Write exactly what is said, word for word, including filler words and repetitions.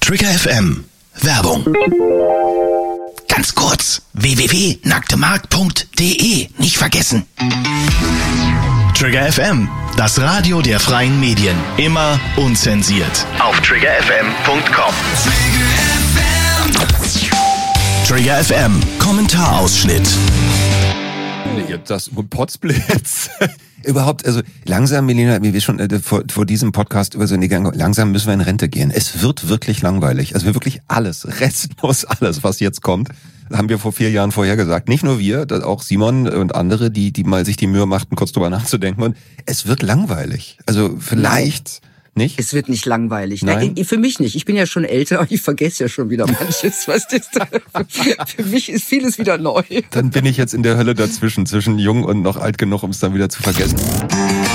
Trigger F M. Werbung. Ganz kurz. w w w punkt nacktemarkt punkt d e. Nicht vergessen. Trigger F M. Das Radio der freien Medien. Immer unzensiert. Auf trigger f m punkt com. Trigger F M. Kommentarausschnitt. Das Potzblitz. Überhaupt, also langsam, Melina, wie wir schon äh, vor, vor diesem Podcast über so eine Gang, langsam müssen wir in Rente gehen. Es wird wirklich langweilig. Also wirklich alles, restlos alles, was jetzt kommt, haben wir vor vier Jahren vorhergesagt. Nicht nur wir, auch Simon und andere, die die mal sich die Mühe machten, kurz drüber nachzudenken. Und es wird langweilig. Also vielleicht... Nicht? Es wird nicht langweilig. Nein. Nein, für mich nicht. Ich bin ja schon älter und ich vergesse ja schon wieder manches. Was ist da? Für mich ist vieles wieder neu. Dann bin ich jetzt in der Hölle dazwischen, zwischen jung und noch alt genug, um es dann wieder zu vergessen.